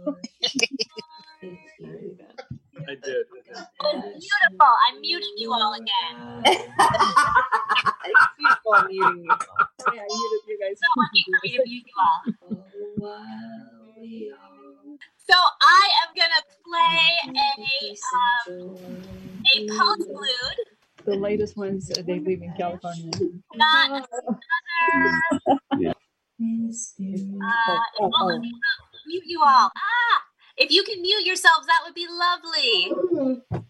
I did. Oh, beautiful. I muted you all again. Excuse for muting you. Yeah, I muted you guys. It's not working for me to mute you all. So I am gonna play a postlude. The latest ones, they live in California. Not another. Mute you all. If you can mute yourselves, that would be lovely.